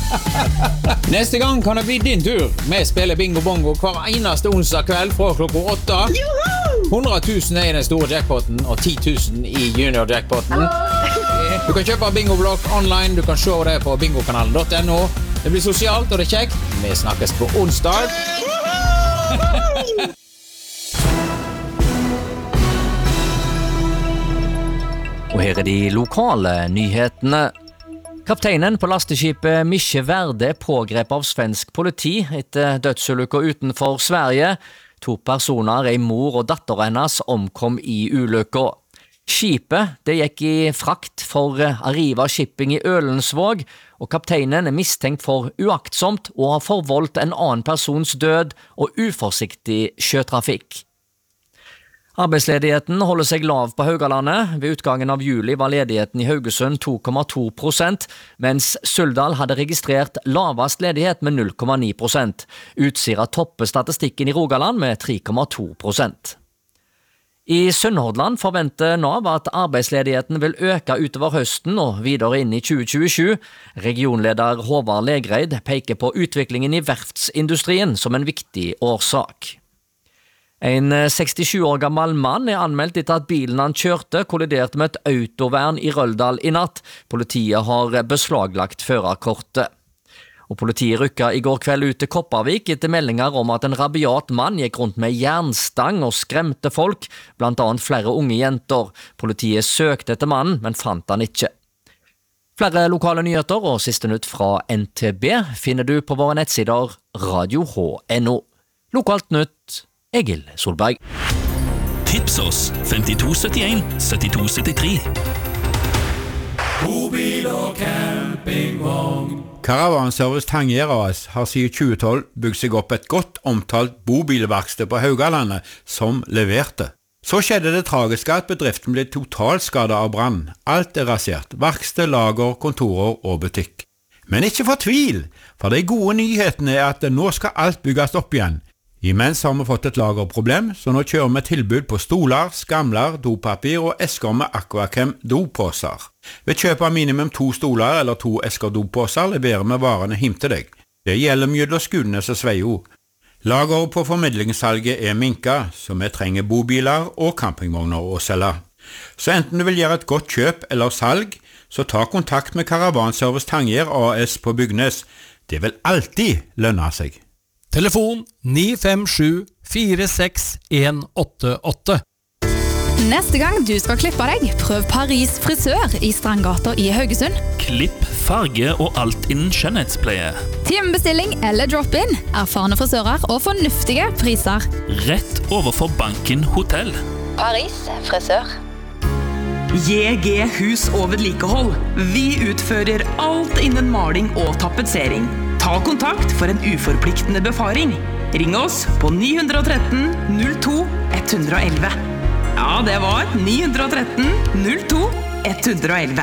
Neste gang kan det bli din tur. Vi spiller bingo bongo hver eneste onsdag kveld fra klokka 8. 100 000 I den store jackpotten og 10 000 I junior jackpotten. Du kan kjøpe bingoblokk online, du kan se det på bingokanalen.no. Det blir sosialt og det kjekt. Vi snakkes på onsdag. Og her de lokale nyhetene. Kapteinen på lasteskipet Mische Verde pågrep av svensk politi etter dødsulykker utenfor Sverige. 2 personer, en mor og datter hennes, omkom I ulykker. Skipet det gikk I frakt for Arriva Shipping I Ølensvåg, og kapteinen mistenkt for uaktsomt å ha forvoldt en annen persons død og uforsiktig sjøtrafikk. Arbeidsledigheten holder seg lav på Haugalandet. Ved utgangen av juli var ledigheten I Haugesund 2,2%, mens Suldal hadde registrert lavest ledighet med 0,9%. Utsira topper statistikken I Rogaland med 3,2%. I Sunnhordland forventer Nav at arbeidsledigheten vil øke utover høsten og videre inn I 2027. Regionleder Håvard Legreid peker på utviklingen I verftsindustrien som en viktig årsak. En 67 år gammel mann anmeldt etter at bilen han kjørte kolliderte med et autovern I Røldal I natt. Politiet har beslaglagt førerkortet. Og politiet rykket I går kveld ut til Kopervik etter meldinger om at en rabiat mann gikk rundt med jernstang og skremte folk, blant annet flere unge jenter. Politiet søkte etter mannen, men fant han ikke. Flere lokale nyheter og siste nytt fra NTB finner du på våre nettsider radio.no. Lokalt nytt, Egil Solberg. Tips oss 5271 7273. Bobil og campingvogn. Caravanservice Tangier AS har siden 2012 bygd seg opp et godt omtalt bobilverksted på Haugalandet som leverte. Så skjedde det tragiske at bedriften ble totalskadet av brann. Alt rasert, verksted, lager, kontorer og butikk. Men ikke fortvil, for de gode nyhetene at nå skal alt bygges opp igjen. Imens har vi fått et lagerproblem, så nå kjører vi tilbud på stoler, skamler, dopapir og esker med Aquachem dopåser. Ved kjøp av minimum 2 stoler eller 2 esker dopåser leverer vi varene hjem til deg. Det gjelder mellom Skudenes og Sveio. Lageret på formidlingssalget minka, så vi trenger bobiler og campingvogner å selge. Så enten du vil gjøre et godt kjøp eller salg, så ta kontakt med Caravanservice Tangier AS på Bygnes. Det vil alltid lønne seg. Telefon 957-46188. Neste gang du skal klippe deg, prøv Paris frisør I Strandgata I Haugesund. Klipp, farge og alt innen skjønnhetspleie. Timebestilling eller drop-in, erfarne frisører og fornuftige priser. Rett overfor Banken Hotell. Paris frisør. JG Hus og vedlikehold. Vi utfører alt innen maling og tapetsering. Ta kontakt for en uforpliktende befaring. Ring oss på 913 02 111. Ja, det var 913 02 111.